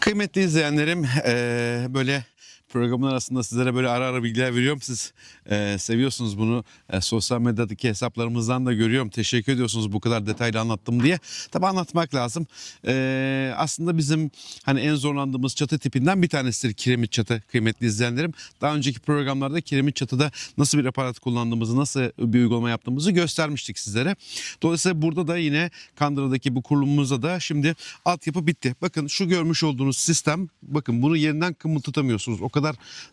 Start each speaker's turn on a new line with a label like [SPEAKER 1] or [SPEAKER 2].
[SPEAKER 1] Kıymetli izleyenlerim, böyle programın arasında sizlere böyle ara ara bilgiler veriyorum. Siz seviyorsunuz bunu. Sosyal medyadaki hesaplarımızdan da görüyorum. Teşekkür ediyorsunuz bu kadar detaylı anlattım diye. Tabii anlatmak lazım. Aslında bizim hani en zorlandığımız çatı tipinden bir tanesidir kiremit çatı, kıymetli izleyenlerim. Daha önceki programlarda kiremit çatıda nasıl bir aparat kullandığımızı, nasıl bir uygulama yaptığımızı göstermiştik sizlere. Dolayısıyla burada da yine Kandıra'daki bu kurulumumuzda da şimdi altyapı bitti. Bakın şu görmüş olduğunuz sistem, bakın bunu yerinden kımıldatamıyorsunuz. O kadar